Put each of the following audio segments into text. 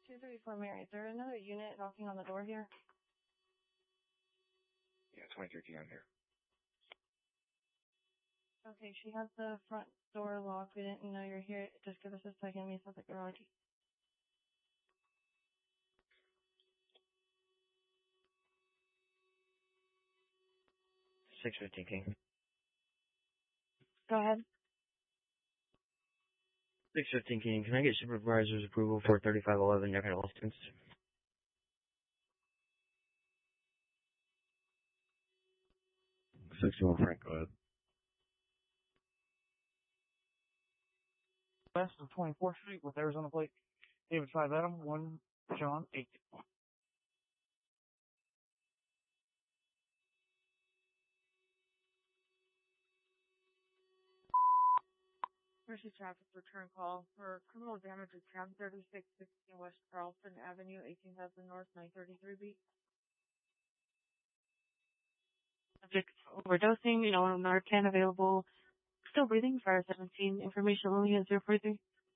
234 Mary, is there another unit knocking on the door here? Yeah, 2013 on here. Okay, she has the front door locked. We didn't know you're here. Just give us a second. We saw the garage. 615 King. Go ahead. 615 King. Can I get supervisor's approval for 3511 Yakima Austin? 61 Frank, go ahead. West of 24th Street with Arizona plate. David 5 Adam, 1 John 8. Mercy traffic return call for criminal damage at Tram 3616 West Carlson Avenue, 18,000 North, 933B. Subject overdosing, Narcan available. Still breathing, fire 17. Information only at 043.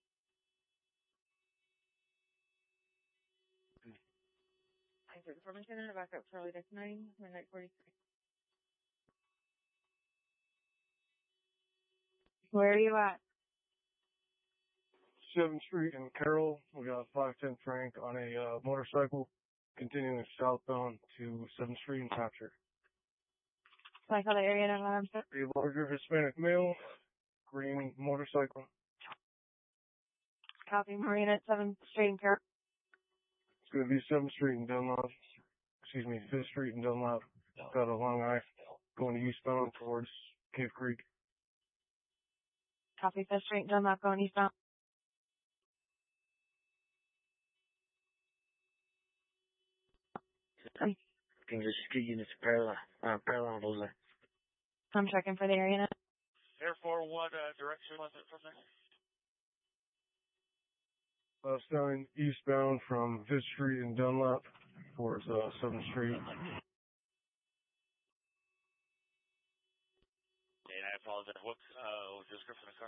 Thank you. Information in the backup, Charlie Deck 9, midnight 43. Where are you at? 7th Street in Carroll. We got 510 Frank on a motorcycle continuing southbound to 7th Street in Capture. So I call the area and alarm set. A larger Hispanic male, green motorcycle. Copy, Marina at 7th Street in Carroll. It's going to be 7th Street in Dunlop. 5th Street in Dunlop. Got a long eye going eastbound towards Cave Creek. Copy, 5th Street in Dunlop going eastbound. Can you just street units parallel those there? I'm checking for the area now. Therefore, what direction was it from there? Starting eastbound from 5th Street in Dunlop towards 7th Street. And I apologize. What's the description of the car?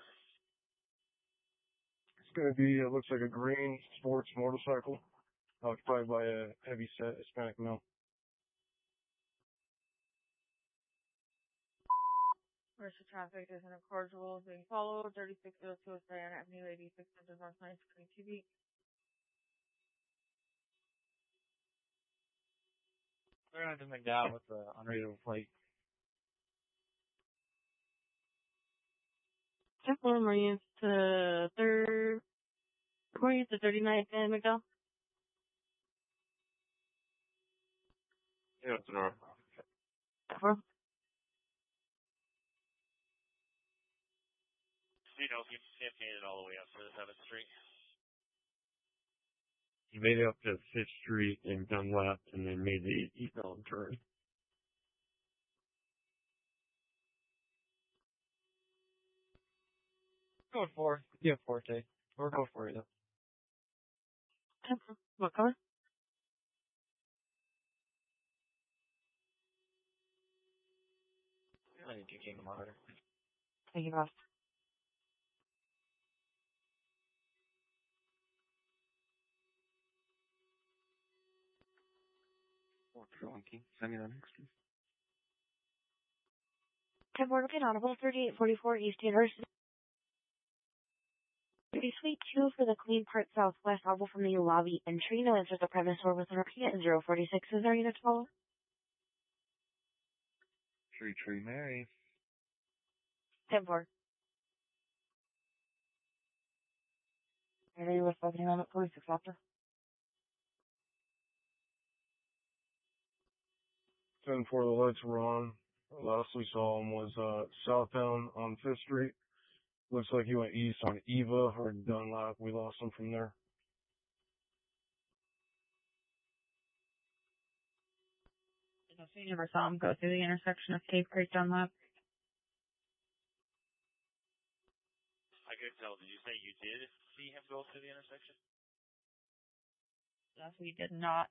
It's going to be, it looks like a green sports motorcycle occupied by a heavy-set Hispanic male. Mercy traffic is in accord rules being followed. 3602 Diana Avenue, 8600 North 922B. We're going to have to make that with the unreadable plate. 10-4 Marines to 39th and McDowell. Yeah, it's an hour. 4. So, if you made it all the way up to 7th Street. He made it up to 5th Street and Dunlap and then made the eastbound turn. Go for it. Yeah, Forte. Or go for it, though. 10-4. What color? I think you came out better. Thank you, boss. Send me that next one. 10-4 looking audible. 3844 East University. Suite 2 for the Clean Part Southwest, audible from the lobby entry. No answers the premise or with an repeat at 046. Is our unit to follow? Tree Mary. 10-4. Are you with fucking on at 46 after? 10-4, the lights were on. Last we saw him was southbound on 5th Street. Looks like he went east on Eva or Dunlap. We lost him from there. So you never saw him go through the intersection of Cave Creek Dunlap? I couldn't tell. Did you say you did see him go through the intersection? Yes, we did not.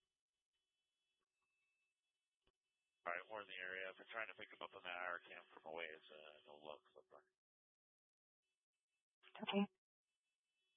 Alright, we're in the area. If we're trying to pick him up on that IR cam from away, it's no luck so far. Okay.